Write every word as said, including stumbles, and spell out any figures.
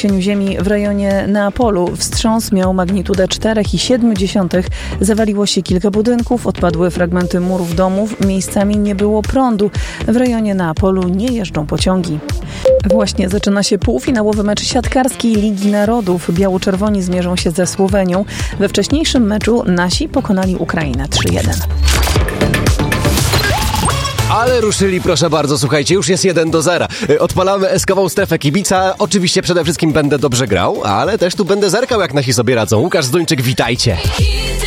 trzęsieniu ziemi w rejonie Neapolu. Wstrząs miał magnitudę cztery i siedem dziesiątych. Zawaliło się kilka budynków, odpadły fragmenty murów domów, miejscami nie było prądu. W rejonie Neapolu nie jeżdżą pociągi. Właśnie zaczyna się półfinałowy mecz siatkarskiej Ligi Narodów. Biało-czerwoni zmierzą się ze Słowenią. We wcześniejszym meczu nasi pokonali Ukrainę trzy jeden. Ale ruszyli, proszę bardzo, słuchajcie, już jest jeden do zera. Odpalamy eskową strefę kibica. Oczywiście przede wszystkim będę dobrze grał, ale też tu będę zerkał, jak nasi sobie radzą. Łukasz Zduńczyk, witajcie.